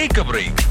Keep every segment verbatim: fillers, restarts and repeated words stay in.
Take A break.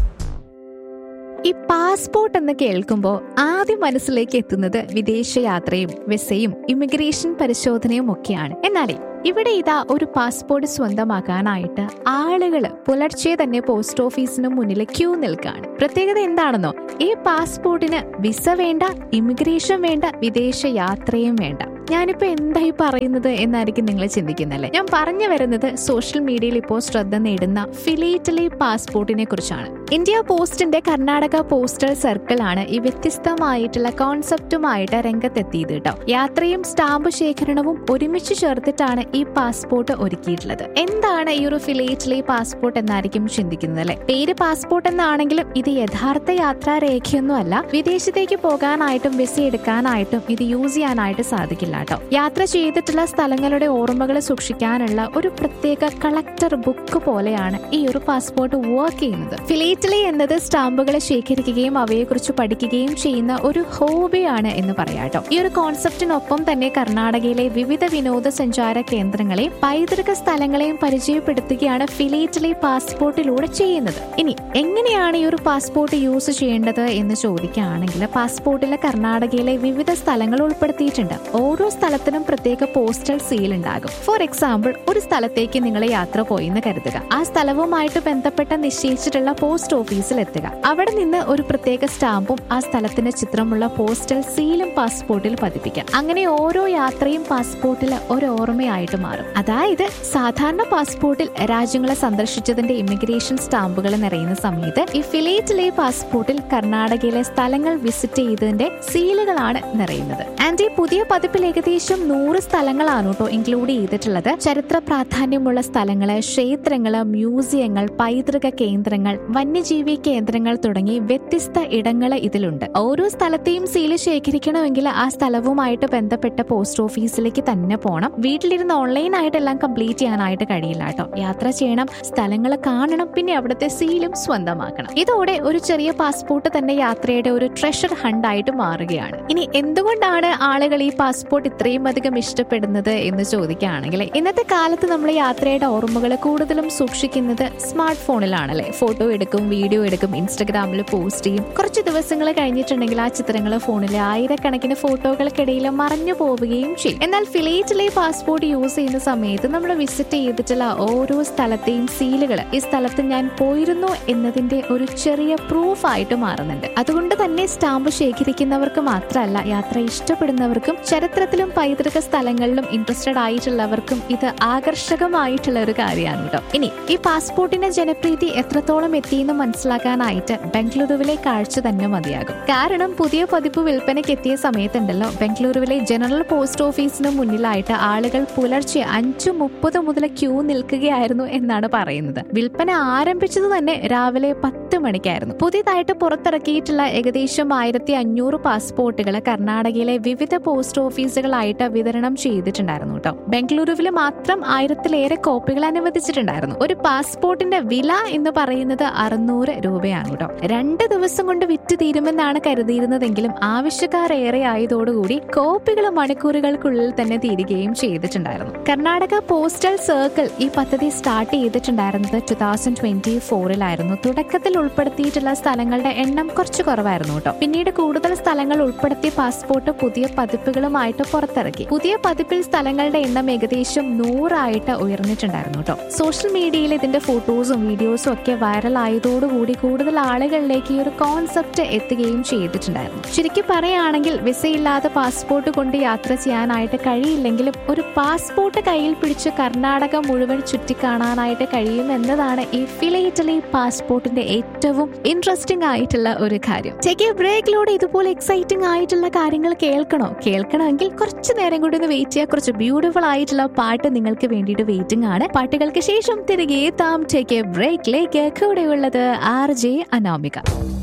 ഈ passport എന്ന് കേൾക്കുമ്പോൾ ആദ്യം മനസ്സിലേക്ക് എത്തുന്നത് വിദേശയാത്രയും വിസയും ഇമിഗ്രേഷൻ പരിശോധനയും ഒക്കെയാണ്. എന്നാലേ ഇവിടെ ഇതാ ഒരു പാസ്പോർട്ട് സ്വന്തമാക്കാനായിട്ട് ആളുകൾ പുലർച്ചെ തന്നെ പോസ്റ്റ് ഓഫീസിന് മുന്നിൽ ക്യൂ നിൽക്കുകയാണ്. പ്രത്യേകത എന്താണെന്നോ, ഈ പാസ്പോർട്ടിന് വിസ വേണ്ട, ഇമിഗ്രേഷൻ വേണ്ട, വിദേശ യാത്രയും വേണ്ട. ഞാനിപ്പോ എന്തായി പറയുന്നത് എന്നായിരിക്കും നിങ്ങൾ ചിന്തിക്കുന്നല്ലേ. ഞാൻ പറഞ്ഞു വരുന്നത് സോഷ്യൽ മീഡിയയിൽ ഇപ്പോൾ ശ്രദ്ധ നേടുന്ന ഫിലേറ്റലി പാസ്പോർട്ടിനെ കുറിച്ചാണ്. ഇന്ത്യ പോസ്റ്റിന്റെ കർണാടക പോസ്റ്റൽ സർക്കിൾ ആണ് ഈ വ്യത്യസ്തമായിട്ടുള്ള കോൺസെപ്റ്റുമായിട്ട് രംഗത്തെത്തിയത് കേട്ടോ. യാത്രയും സ്റ്റാമ്പ് ശേഖരണവും ഒരുമിച്ച് ചേർത്തിട്ടാണ് ഈ പാസ്പോർട്ട് ഒരുക്കിയിട്ടുള്ളത്. എന്താണ് ഈ ഒരു ഫിലേറ്റലി പാസ്പോർട്ട് എന്നായിരിക്കും ചിന്തിക്കുന്നത് അല്ലെ. പേര് പാസ്പോർട്ട് എന്നാണെങ്കിലും ഇത് യഥാർത്ഥ യാത്രാ രേഖയൊന്നും അല്ല. വിദേശത്തേക്ക് പോകാനായിട്ടും വിസ എടുക്കാനായിട്ടും ഇത് യൂസ് ചെയ്യാനായിട്ട് സാധിക്കില്ല കേട്ടോ. യാത്ര ചെയ്തിട്ടുള്ള സ്ഥലങ്ങളുടെ ഓർമ്മകൾ സൂക്ഷിക്കാനുള്ള ഒരു പ്രത്യേക കളക്ടർ ബുക്ക് പോലെയാണ് ഈ ഒരു പാസ്പോർട്ട് വർക്ക് ചെയ്യുന്നത്. ഫിലേറ്റലി എന്നത് സ്റ്റാമ്പുകൾ ശേഖരിക്കുകയും അവയെക്കുറിച്ച് പഠിക്കുകയും ചെയ്യുന്ന ഒരു ഹോബിയാണ് എന്ന് പറയാട്ടോ. ഈ ഒരു കോൺസെപ്റ്റിനൊപ്പം തന്നെ കർണാടകയിലെ വിവിധ വിനോദസഞ്ചാര കേന്ദ്രങ്ങളെയും പൈതൃക സ്ഥലങ്ങളെയും പരിചയപ്പെടുത്തുകയാണ് ഫിലേറ്റലി പാസ്പോർട്ടിലൂടെ ചെയ്യുന്നത്. ഇനി എങ്ങനെയാണ് ഈ ഒരു പാസ്പോർട്ട് യൂസ് ചെയ്യേണ്ടത് എന്ന് ചോദിക്കുകയാണെങ്കിൽ പാസ്പോർട്ടിലെ കർണാടകയിലെ വിവിധ സ്ഥലങ്ങൾ ഉൾപ്പെടുത്തിയിട്ടുണ്ട്. ഓരോ സ്ഥലത്തിനും പ്രത്യേക പോസ്റ്റൽ സീൽ ഉണ്ടാകും. ഫോർ എക്സാമ്പിൾ, ഒരു സ്ഥലത്തേക്ക് നിങ്ങൾ യാത്ര പോയി എന്ന് കരുതുക. ആ സ്ഥലവുമായിട്ട് ബന്ധപ്പെട്ട നിശ്ചയിച്ചിട്ടുള്ള പോസ്റ്റ് ഓഫീസിൽ എത്തുക. അവിടെ നിന്ന് ഒരു പ്രത്യേക സ്റ്റാമ്പും ആ സ്ഥലത്തിന്റെ ചിത്രമുള്ള പോസ്റ്റൽ സീലും പാസ്പോർട്ടിൽ പതിപ്പിക്കാം. അങ്ങനെ ഓരോ യാത്രയും പാസ്പോർട്ടിൽ ഒരു ഓർമ്മയായിട്ട് മാറും. അതായത് സാധാരണ പാസ്പോർട്ടിൽ രാജ്യങ്ങളെ സന്ദർശിച്ചതിന്റെ ഇമിഗ്രേഷൻ സ്റ്റാമ്പുകൾ നിറയുന്ന സമയത്ത് ഈ ഫിലേറ്റലി പാസ്പോർട്ടിൽ കർണാടകയിലെ സ്ഥലങ്ങൾ വിസിറ്റ് ചെയ്തതിന്റെ സീലുകളാണ് നിറയുന്നത്. ആൻഡ് ഈ പുതിയ പതിപ്പിൽ ഏകദേശം നൂറ് സ്ഥലങ്ങളാണ് കേട്ടോ ഇൻക്ലൂഡ് ചെയ്തിട്ടുള്ളത്. ചരിത്ര പ്രാധാന്യമുള്ള സ്ഥലങ്ങള്, ക്ഷേത്രങ്ങള്, മ്യൂസിയങ്ങൾ, പൈതൃക കേന്ദ്രങ്ങൾ, വന്യജീവി കേന്ദ്രങ്ങൾ തുടങ്ങി വ്യത്യസ്ത ഇടങ്ങൾ ഇതിലുണ്ട്. ഓരോ സ്ഥലത്തെയും സീല് ശേഖരിക്കണമെങ്കിൽ ആ സ്ഥലവുമായിട്ട് ബന്ധപ്പെട്ട പോസ്റ്റ് ഓഫീസിലേക്ക് തന്നെ പോകണം. വീട്ടിലിരുന്ന് ഓൺലൈൻ ആയിട്ടെല്ലാം കംപ്ലീറ്റ് ചെയ്യാനായിട്ട് കഴിയില്ല കേട്ടോ. യാത്ര ചെയ്യണം, സ്ഥലങ്ങൾ കാണണം, പിന്നെ അവിടുത്തെ സീലും സ്വന്തമാക്കണം. ഇതോടെ ഒരു ചെറിയ പാസ്പോർട്ട് തന്നെ യാത്രയുടെ ഒരു ട്രഷർ ഹണ്ട് ആയിട്ട് മാറുകയാണ്. ഇനി എന്തുകൊണ്ടാണ് ആളുകൾ ഈ പാസ്പോർട്ട് ഇത്രയും അധികം ഇഷ്ടപ്പെടുന്നത് എന്ന് ചോദിക്കുകയാണെങ്കിൽ ഇന്നത്തെ കാലത്ത് നമ്മൾ യാത്രയുടെ ഓർമ്മകൾ കൂടുതലും സൂക്ഷിക്കുന്നത് സ്മാർട്ട് ഫോണിലാണല്ലേ. ഫോട്ടോ എടുക്കും, വീഡിയോ എടുക്കും, ഇൻസ്റ്റഗ്രാമിൽ പോസ്റ്റ് ചെയ്യും. കുറച്ച് ദിവസങ്ങൾ കഴിഞ്ഞിട്ടുണ്ടെങ്കിൽ ആ ചിത്രങ്ങൾ ഫോണിലെ ആയിരക്കണക്കിന് ഫോട്ടോകൾക്കിടയിൽ മറഞ്ഞു പോവുകയും ചെയ്യും. എന്നാൽ ഫിലേറ്റലി പാസ്പോർട്ട് യൂസ് ചെയ്യുന്ന സമയത്ത് നമ്മൾ വിസിറ്റ് ചെയ്തിട്ടുള്ള ഓരോ സ്ഥലത്തെയും സീലുകൾ ഈ സ്ഥലത്ത് ഞാൻ പോയിരുന്നു എന്നതിന്റെ ഒരു ചെറിയ പ്രൂഫ് ആയിട്ട് മാറുന്നുണ്ട്. അതുകൊണ്ട് തന്നെ സ്റ്റാമ്പ് ശേഖരിക്കുന്നവർക്ക് മാത്രമല്ല, യാത്ര ഇഷ്ടപ്പെടുന്നവർക്കും ചരിത്രത്തിലും പൈതൃക സ്ഥലങ്ങളിലും ഇൻട്രസ്റ്റഡ് ആയിട്ടുള്ളവർക്കും ഇത് ആകർഷകമായിട്ടുള്ള ഒരു കാര്യമാണ് കേട്ടോ. ഇനി ഈ പാസ്പോർട്ടിന്റെ ജനപ്രീതി എത്രത്തോളം എത്തിയെന്ന് മനസ്സിലാക്കാനായിട്ട് ബംഗളൂരുവിലെ കാഴ്ച തന്നെ മതിയാകും. കാരണം പുതിയ പതിപ്പ് വിൽപ്പനയ്ക്ക് എത്തിയ സമയത്തുണ്ടല്ലോ, ബംഗളൂരുവിലെ ജനറൽ പോസ്റ്റ് ഓഫീസിന് മുന്നിലായിട്ട് ആളുകൾ പുലർച്ചെ അഞ്ചു മുപ്പത് മുതൽ ക്യൂ നിൽക്കുകയായിരുന്നു എന്നാണ് പറയുന്നത്. വിൽപ്പന ആരംഭിച്ചത് തന്നെ രാവിലെ പത്ത് മണിക്കായിരുന്നു. പുതിയതായിട്ട് പുറത്തിറക്കിയിട്ടുള്ള ഏകദേശം ആയിരത്തി അഞ്ഞൂറ് പാസ്പോർട്ടുകൾ കർണാടകയിലെ വിവിധ പോസ്റ്റ് ഓഫീസുകളായിട്ട് വിതരണം ചെയ്തിട്ടുണ്ടായിരുന്നു കേട്ടോ. ബംഗളൂരുവിൽ മാത്രം ആയിരത്തിലേറെ കോപ്പികൾ അനുവദിച്ചിട്ടുണ്ടായിരുന്നു. ഒരു പാസ്പോർട്ടിന്റെ വില എന്ന് പറയുന്നത് അറുന്നൂറ് രൂപയാണ് കേട്ടോ. രണ്ട് ദിവസം കൊണ്ട് വിറ്റ് തീരുമെന്നാണ് കരുതിയിരുന്നതെങ്കിലും ആവശ്യക്കാർ ഏറെ ആയതോടുകൂടി കോപ്പികൾ മണിക്കൂറുകൾക്കുള്ളിൽ തന്നെ തീരുകയും ചെയ്തിട്ടുണ്ടായിരുന്നു. കർണാടക പോസ്റ്റൽ സർക്കിൾ ഈ പദ്ധതി സ്റ്റാർട്ട് ചെയ്തിട്ടുണ്ടായിരുന്നത് ടു തൗസൻഡ് ട്വന്റി ഫോറിലായിരുന്നു. തുടക്കത്തിൽ ഉൾപ്പെടുത്തിയിട്ടുള്ള സ്ഥലങ്ങളുടെ എണ്ണം കുറച്ച് കുറവായിരുന്നു കേട്ടോ. പിന്നീട് കൂടുതൽ സ്ഥലങ്ങൾ ഉൾപ്പെടുത്തിയ പാസ്പോർട്ട് പുതിയ പതിപ്പുകളുമായിട്ട് പുറത്തിറക്കി. പുതിയ പതിപ്പിൽ സ്ഥലങ്ങളുടെ എണ്ണം ഏകദേശം നൂറായിട്ട് ഉയർന്നിട്ടുണ്ടായിരുന്നു കേട്ടോ. സോഷ്യൽ മീഡിയയിൽ ഇതിന്റെ ഫോട്ടോസും വീഡിയോസും ഒക്കെ വൈറൽ ആയതോടുകൂടി കൂടുതൽ ആളുകളിലേക്ക് ഈ ഒരു കോൺസെപ്റ്റ് എത്തുകയും ചെയ്തിട്ടുണ്ടായിരുന്നു. ശരിക്കും പറയുകയാണെങ്കിൽ വിസയില്ലാതെ പാസ്പോർട്ട് കൊണ്ട് യാത്ര ചെയ്യാനായിട്ട് കഴിയില്ലെങ്കിലും ഒരു പാസ്പോർട്ട് കയ്യിൽ പിടിച്ച് കർണാടക മുഴുവൻ ചുറ്റിക്കാണാനായിട്ട് കഴിയും എന്നതാണ് ഈ ഫിലേറ്റലി പാസ്പോർട്ടിന്റെ ഏറ്റവും ഇൻട്രസ്റ്റിംഗ് ആയിട്ടുള്ള ഒരു കാര്യം. ടേക്ക് എ ബ്രേക്കിലൂടെ ഇതുപോലെ എക്സൈറ്റിംഗ് ആയിട്ടുള്ള കാര്യങ്ങൾ കേൾക്കണോ? കേൾക്കണമെങ്കിൽ കുറച്ചു നേരം കൂടി ഒന്ന് വെയിറ്റ് ചെയ്യുക. കുറച്ച് ബ്യൂട്ടിഫുൾ ആയിട്ടുള്ള പാട്ട് നിങ്ങൾക്ക് വേണ്ടിയിട്ട് വെയിറ്റിംഗ് ആണ്. പാട്ടുകൾക്ക് ശേഷം തിരികെ എത്താം ടേക്ക് എ ബ്രേക്കിലേക്ക്. കൂടെയുള്ളത് ആർ ജെ അനാമിക.